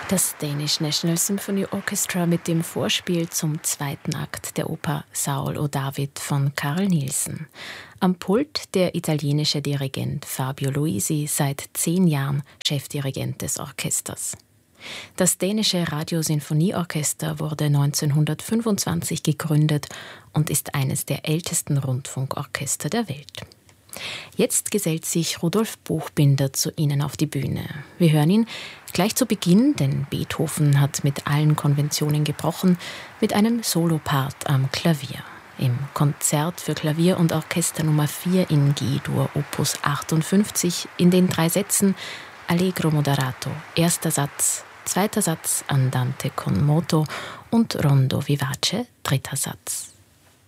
Das Danish National Symphony Orchestra mit dem Vorspiel zum zweiten Akt der Oper Saul und David von Carl Nielsen. Am Pult der italienische Dirigent Fabio Luisi, seit 10 Jahren Chefdirigent des Orchesters. Das dänische Radiosinfonieorchester wurde 1925 gegründet und ist eines der ältesten Rundfunkorchester der Welt. Jetzt gesellt sich Rudolf Buchbinder zu Ihnen auf die Bühne. Wir hören ihn gleich zu Beginn, denn Beethoven hat mit allen Konventionen gebrochen, mit einem Solopart am Klavier. Im Konzert für Klavier und Orchester Nummer 4 in G-Dur Opus 58 in den 3 Sätzen Allegro moderato, erster Satz, zweiter Satz Andante con moto und Rondo vivace, dritter Satz.